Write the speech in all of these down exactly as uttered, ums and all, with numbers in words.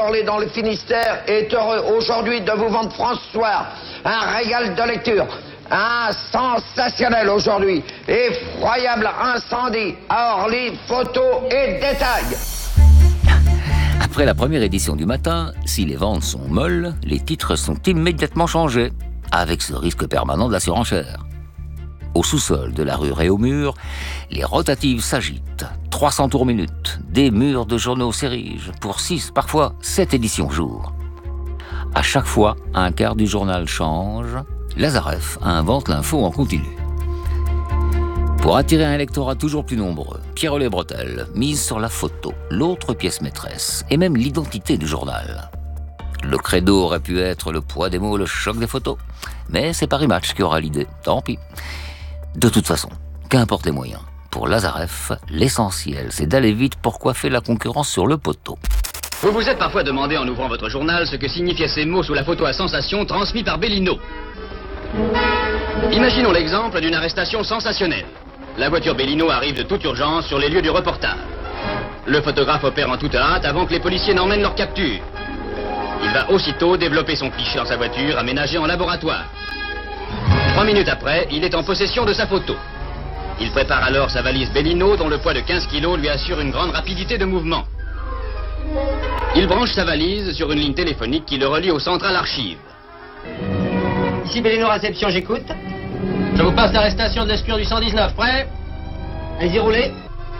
Orly dans le Finistère est heureux aujourd'hui de vous vendre François, un régal de lecture. Un sensationnel aujourd'hui, effroyable incendie à Orly, photos et détails. Après la première édition du matin, si les ventes sont molles, les titres sont immédiatement changés, avec ce risque permanent de la surenchère. Au sous-sol de la rue Réaumur, les rotatives s'agitent. trois cents tours minutes, des murs de journaux s'érigent pour six, parfois sept éditions jour. À chaque fois, un quart du journal change. Lazareff invente l'info en continu. Pour attirer un lectorat toujours plus nombreux, Pierrot-les-Bretelles mise sur la photo, l'autre pièce maîtresse, et même l'identité du journal. Le credo aurait pu être le poids des mots, le choc des photos, mais c'est Paris Match qui aura l'idée, tant pis. De toute façon, qu'importe les moyens, pour Lazareff, l'essentiel c'est d'aller vite pour coiffer la concurrence sur le poteau. Vous vous êtes parfois demandé en ouvrant votre journal ce que signifiaient ces mots sous la photo à sensation transmis par Bellino. Imaginons l'exemple d'une arrestation sensationnelle. La voiture Bellino arrive de toute urgence sur les lieux du reportage. Le photographe opère en toute hâte avant que les policiers n'emmènent leur capture. Il va aussitôt développer son cliché dans sa voiture aménagée en laboratoire. Trois minutes après, il est en possession de sa photo. Il prépare alors sa valise Bellino dont le poids de quinze kilos lui assure une grande rapidité de mouvement. Il branche sa valise sur une ligne téléphonique qui le relie au central archive. Ici Bellino Réception, j'écoute. Je vous passe l'arrestation de l'espion du cent dix-neuf. Prêt? Allez-y, roulez.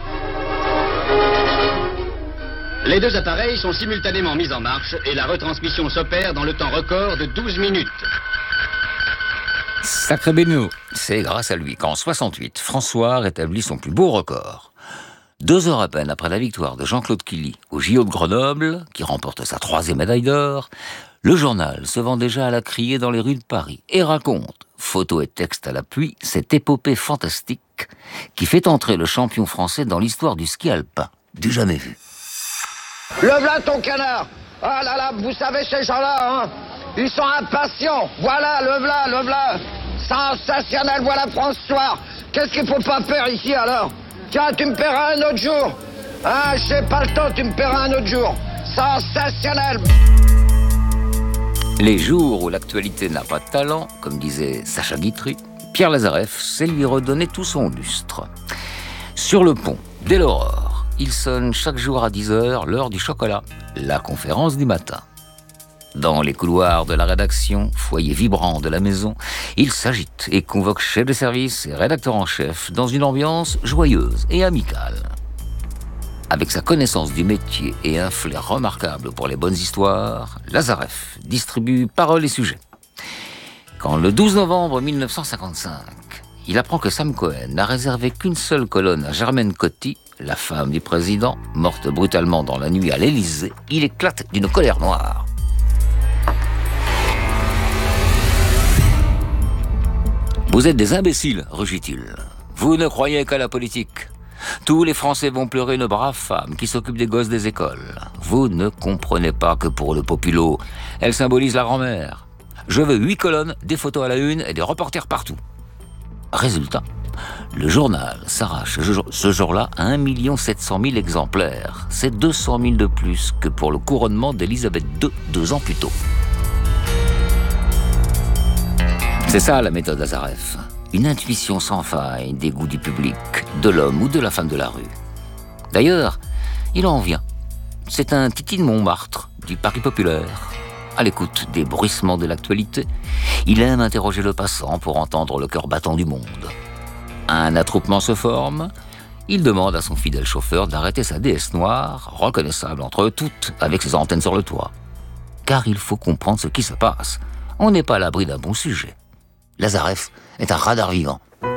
Les deux appareils sont simultanément mis en marche et la retransmission s'opère dans le temps record de douze minutes. Sacré Bellino, c'est grâce à lui qu'en soixante-huit, François rétablit son plus beau record. Deux heures à peine après la victoire de Jean-Claude Killy au J O de Grenoble, qui remporte sa troisième médaille d'or, le journal se vend déjà à la criée dans les rues de Paris et raconte, photos et textes à l'appui, cette épopée fantastique qui fait entrer le champion français dans l'histoire du ski alpin, du jamais vu. Le v'là ton canard. Ah là là, vous savez ces gens-là, hein, ils sont impatients. Voilà, le v'là, le v'là. Sensationnel, voilà François. Qu'est-ce qu'il faut pas faire ici alors? Tiens, tu me paieras un autre jour. Ah, j'ai pas le temps, tu me paieras un autre jour. Sensationnel. Les jours où l'actualité n'a pas de talent, comme disait Sacha Guitry, Pierre Lazareff sait lui redonner tout son lustre. Sur le pont, dès l'aurore, il sonne chaque jour à dix heures l'heure du chocolat, la conférence du matin. Dans les couloirs de la rédaction, foyer vibrant de la maison, il s'agite et convoque chef de service et rédacteur en chef dans une ambiance joyeuse et amicale. Avec sa connaissance du métier et un flair remarquable pour les bonnes histoires, Lazareff distribue paroles et sujets. Quand le douze novembre mille neuf cent cinquante-cinq, il apprend que Sam Cohen n'a réservé qu'une seule colonne à Germaine Coty, la femme du président, morte brutalement dans la nuit à l'Élysée, il éclate d'une colère noire. « Vous êtes des imbéciles, rugit-il. Vous ne croyez qu'à la politique. Tous les Français vont pleurer une brave femme qui s'occupe des gosses des écoles. Vous ne comprenez pas que pour le populo, elle symbolise la grand-mère. Je veux huit colonnes, des photos à la une et des reporters partout. » Résultat, le journal s'arrache ce jour-là à un million sept cent mille exemplaires. C'est deux cent mille de plus que pour le couronnement d'Élisabeth deux, deux ans plus tôt. C'est ça la méthode Lazareff. Une intuition sans faille des goûts du public, de l'homme ou de la femme de la rue. D'ailleurs, il en vient. C'est un Titi de Montmartre, du Paris populaire. À l'écoute des bruissements de l'actualité, il aime interroger le passant pour entendre le cœur battant du monde. Un attroupement se forme, il demande à son fidèle chauffeur d'arrêter sa déesse noire, reconnaissable entre eux toutes, avec ses antennes sur le toit. Car il faut comprendre ce qui se passe. On n'est pas à l'abri d'un bon sujet. Lazareff est un radar vivant.